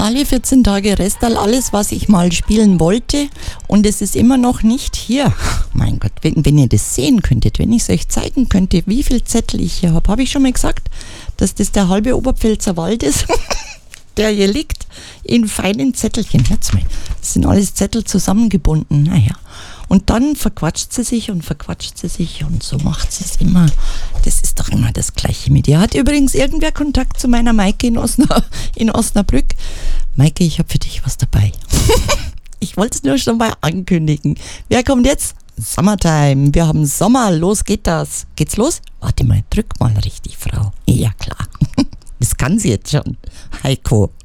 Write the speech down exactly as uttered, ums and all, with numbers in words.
Alle vierzehn Tage Restal, alles, was ich mal spielen wollte. Und es ist immer noch nicht hier. Mein Gott, wenn, wenn ihr das sehen könntet, wenn ich es euch zeigen könnte, wie viel Zettel ich hier habe. Habe ich schon mal gesagt, dass das der halbe Oberpfälzer Wald ist, der hier liegt, in feinen Zettelchen. Hört's mal, das sind alles Zettel zusammengebunden. Naja. Und dann verquatscht sie sich und verquatscht sie sich und so macht sie es immer. Das ist doch immer das Gleiche mit ihr. Hat übrigens irgendwer Kontakt zu meiner Maike in, Osna, in Osnabrück? Maike, ich habe für dich was dabei. Ich wollte es nur schon mal ankündigen. Wer kommt jetzt? Summertime. Wir haben Sommer. Los geht das. Geht's los? Warte mal, drück mal richtig, Frau. Ja, klar. Das kann sie jetzt schon. Heiko.